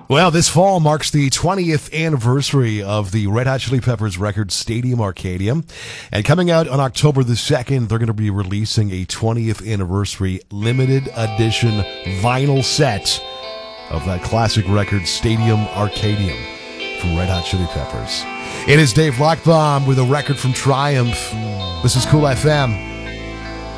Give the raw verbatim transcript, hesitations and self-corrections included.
Well, this fall marks the twentieth anniversary of the Red Hot Chili Peppers record Stadium Arcadium. And coming out on October the second, they're going to be releasing a twentieth anniversary limited edition vinyl set of that classic record Stadium Arcadium from Red Hot Chili Peppers. It is Dave Lockbaum with a record from Triumph. This is Cool F M.